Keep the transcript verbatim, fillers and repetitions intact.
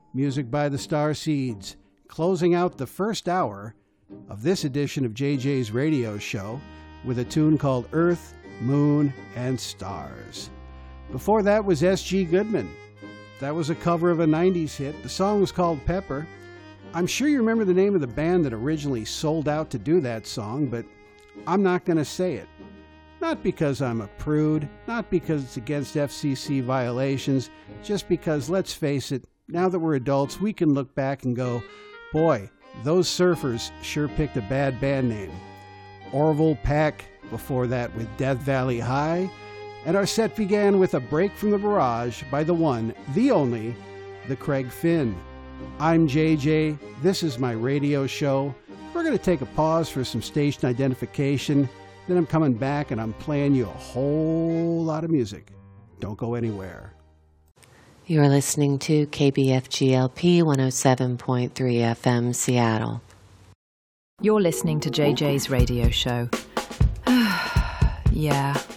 music by the Starseeds, closing out the first hour of this edition of J J's radio show with a tune called Earth, Moon, and Stars. Before that was S G Goodman. That was a cover of a nineties hit. The song was called Pepper. I'm sure you remember the name of the band that originally sold out to do that song, but I'm not going to say it. Not because I'm a prude, not because it's against F C C violations, just because, let's face it, now that we're adults, we can look back and go, boy, those surfers sure picked a bad band name. Orville Peck, before that with Death Valley High, and our set began with A Break from the Barrage by the one, the only, the Craig Finn. I'm J J, this is my radio show. We're going to take a pause for some station identification, then I'm coming back and I'm playing you a whole lot of music. Don't go anywhere. You are listening to K B F G L P one oh seven point three F M Seattle. You're listening to J J's radio show. Yeah.